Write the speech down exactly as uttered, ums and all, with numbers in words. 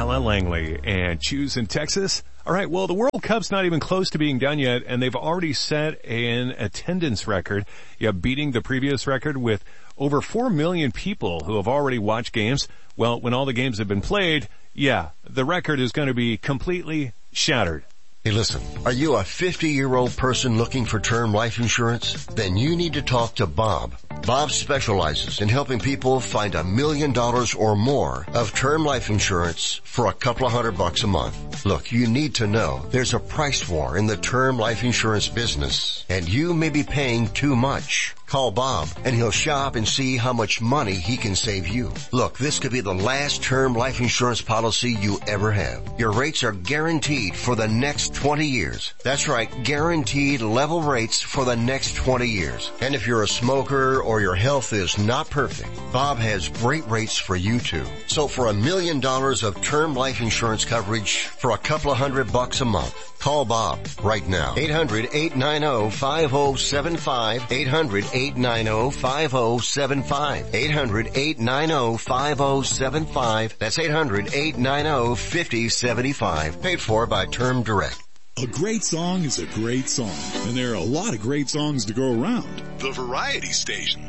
Ella Langley and Choose in Texas. All right, well, the World Cup's not even close to being done yet, and they've already set an attendance record, yeah, beating the previous record with over four million people who have already watched games. Well, when all the games have been played, yeah, the record is going to be completely shattered. Hey, listen, are you a fifty-year-old person looking for term life insurance? Then you need to talk to Bob. Bob specializes in helping people find a million dollars or more of term life insurance for a couple of hundred bucks a month. Look, you need to know there's a price war in the term life insurance business, and you may be paying too much. Call Bob, and he'll shop and see how much money he can save you. Look, this could be the last term life insurance policy you ever have. Your rates are guaranteed for the next twenty years. That's right, guaranteed level rates for the next twenty years. And if you're a smoker or your health is not perfect, Bob has great rates for you too. So for a million dollars of term life insurance coverage for a couple of hundred bucks a month, call Bob right now. eight hundred, eight nine zero, five zero seven five. eight hundred, eight nine zero, five zero seven five. eight hundred, eight nine zero, five zero seven five. That's eight hundred, eight nine zero, five zero seven five. Paid for by Term Direct. A great song is a great song, and there are a lot of great songs to go around. The Variety Station.